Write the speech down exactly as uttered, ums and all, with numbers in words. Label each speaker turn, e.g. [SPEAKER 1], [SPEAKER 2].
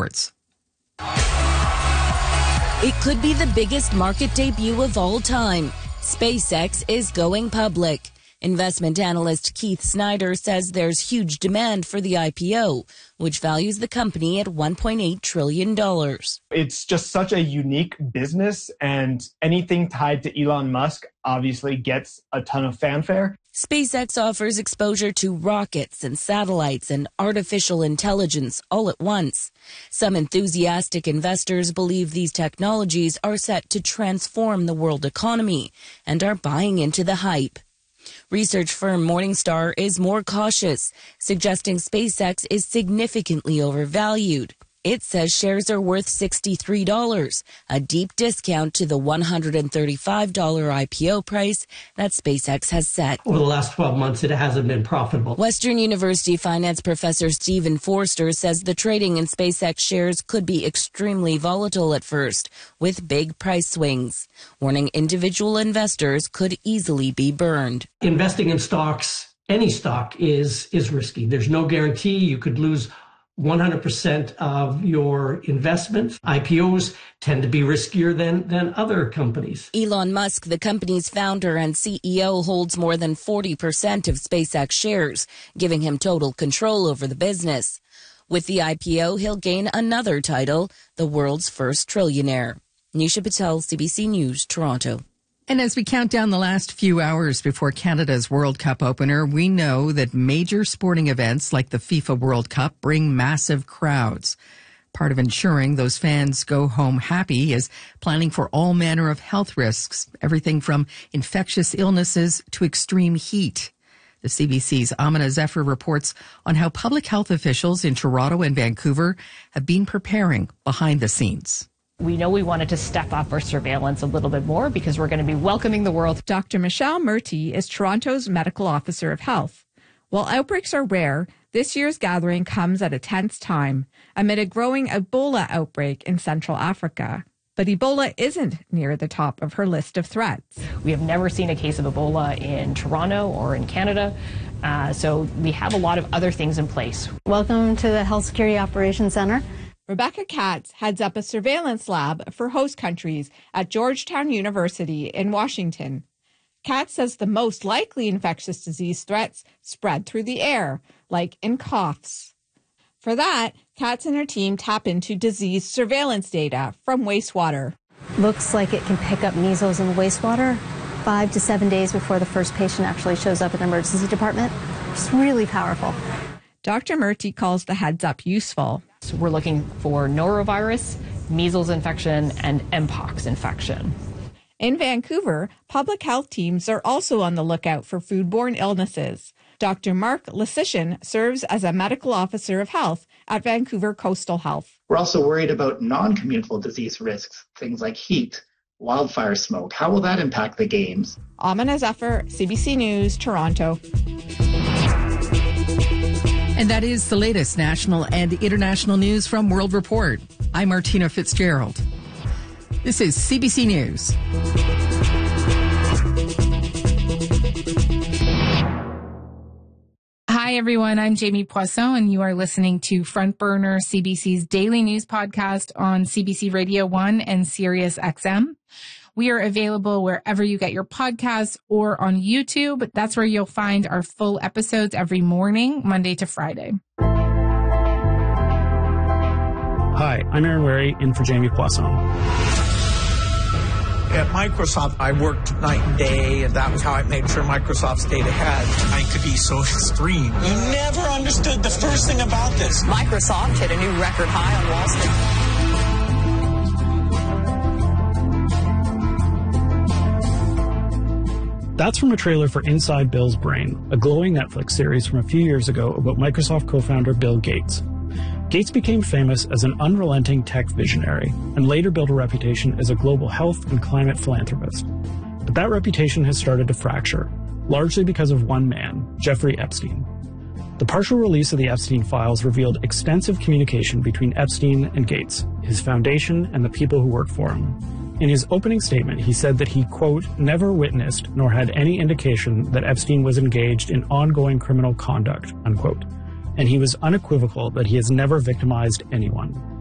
[SPEAKER 1] reports.
[SPEAKER 2] It could be the biggest market debut of all time. SpaceX is going public. Investment analyst Keith Snyder says there's huge demand for the I P O, which values the company at one point eight trillion dollars.
[SPEAKER 3] It's just such a unique business, and anything tied to Elon Musk obviously gets a ton of fanfare.
[SPEAKER 2] SpaceX offers exposure to rockets and satellites and artificial intelligence all at once. Some enthusiastic investors believe these technologies are set to transform the world economy and are buying into the hype. Research firm Morningstar is more cautious, suggesting SpaceX is significantly overvalued. It says shares are worth sixty-three dollars, a deep discount to the one hundred thirty-five dollars I P O price that SpaceX has set.
[SPEAKER 4] Over the last twelve months, it hasn't been profitable.
[SPEAKER 2] Western University finance professor Stephen Forster says the trading in SpaceX shares could be extremely volatile at first, with big price swings, warning individual investors could easily be burned.
[SPEAKER 4] Investing in stocks, any stock, is is risky. There's no guarantee. You could lose one hundred percent of your investment. I P Os tend to be riskier than, than other companies.
[SPEAKER 2] Elon Musk, the company's founder and C E O, holds more than forty percent of SpaceX shares, giving him total control over the business. With the I P O, he'll gain another title, the world's first trillionaire. Nisha Patel, C B C News, Toronto.
[SPEAKER 1] And as we count down the last few hours before Canada's World Cup opener, we know that major sporting events like the FIFA World Cup bring massive crowds. Part of ensuring those fans go home happy is planning for all manner of health risks, everything from infectious illnesses to extreme heat. The C B C's Amina Zephyr reports on how public health officials in Toronto and Vancouver have been preparing behind the scenes.
[SPEAKER 5] We know we wanted to step up our surveillance a little bit more because we're going to be welcoming the world.
[SPEAKER 6] Doctor Michelle Murty is Toronto's Medical Officer of Health. While outbreaks are rare, this year's gathering comes at a tense time amid a growing Ebola outbreak in Central Africa. But Ebola isn't near the top of her list of threats.
[SPEAKER 5] We have never seen a case of Ebola in Toronto or in Canada, uh, so we have a lot of other things in place.
[SPEAKER 7] Welcome to the Health Security Operations Center.
[SPEAKER 6] Rebecca Katz heads up a surveillance lab for host countries at Georgetown University in Washington. Katz says the most likely infectious disease threats spread through the air, like in coughs. For that, Katz and her team tap into disease surveillance data from wastewater.
[SPEAKER 7] Looks like it can pick up measles in the wastewater five to seven days before the first patient actually shows up at the emergency department. It's really powerful.
[SPEAKER 6] Doctor Murty calls the heads up useful.
[SPEAKER 5] So we're looking for norovirus, measles infection, and mpox infection.
[SPEAKER 6] In Vancouver, public health teams are also on the lookout for foodborne illnesses. Doctor Mark Lysician serves as a medical officer of health at Vancouver Coastal Health.
[SPEAKER 8] We're also worried about non-communicable disease risks, things like heat, wildfire smoke. How will that impact the games?
[SPEAKER 6] Amina Zephyr, C B C News, Toronto.
[SPEAKER 1] And that is the latest national and international news from World Report. I'm Martina Fitzgerald. This is C B C News.
[SPEAKER 9] Hi, everyone. I'm Jamie Poisson, and you are listening to Front Burner, C B C's daily news podcast on C B C Radio one and Sirius X M. We are available wherever you get your podcasts or on YouTube. That's where you'll find our full episodes every morning, Monday to Friday.
[SPEAKER 10] Hi, I'm Aaron Wary, in for Jamie Poisson.
[SPEAKER 11] At Microsoft, I worked night and day, and that was how I made sure Microsoft stayed ahead. I could be so extreme. You never understood the first thing about this.
[SPEAKER 12] Microsoft hit a new record high on Wall Street.
[SPEAKER 10] That's from a trailer for Inside Bill's Brain, a glowing Netflix series from a few years ago about Microsoft co-founder Bill Gates. Gates became famous as an unrelenting tech visionary and later built a reputation as a global health and climate philanthropist. But that reputation has started to fracture, largely because of one man, Jeffrey Epstein. The partial release of the Epstein files revealed extensive communication between Epstein and Gates, his foundation, and the people who work for him. In his opening statement, he said that he, quote, never witnessed nor had any indication that Epstein was engaged in ongoing criminal conduct, unquote. And he was unequivocal that he has never victimized anyone.